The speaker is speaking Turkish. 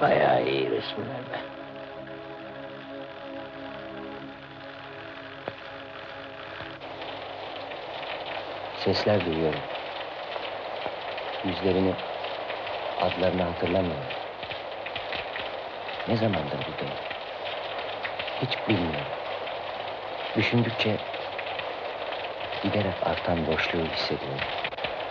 Bayağı iyi resimler be. Sesler duyuyorum. Yüzlerini, adlarını hatırlamıyorum. Ne zamandır buradayım? Hiç bilmiyorum. Düşündükçe giderek artan boşluğu hissediyorum.